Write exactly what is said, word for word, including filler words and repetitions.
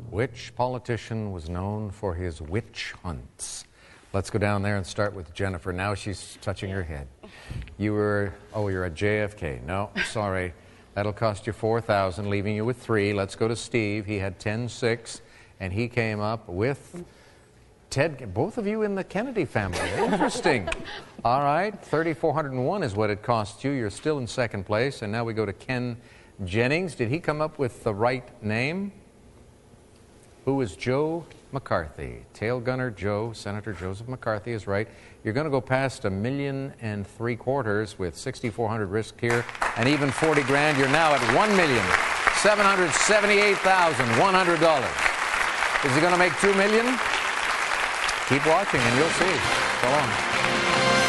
Which politician was known for his witch hunts? Let's go down there and start with Jennifer. Now she's touching her head. You were, oh, you're at J F K. No, sorry. That'll cost you four thousand dollars, leaving you with three. Let's go to Steve. He had ten six, and he came up with Ted. Both of you in the Kennedy family. Interesting. All right, three thousand four hundred one is what it cost you. You're still in second place. And now we go to Ken Jennings. Did he come up with the right name? Who is Joe McCarthy? Tail Gunner Joe, Senator Joseph McCarthy is right. You're going to go past a million and three quarters with sixty-four hundred risk here, and even forty grand. You're now at one million seven hundred seventy-eight thousand one hundred dollars. Is he going to make two million? Keep watching and you'll see. So long.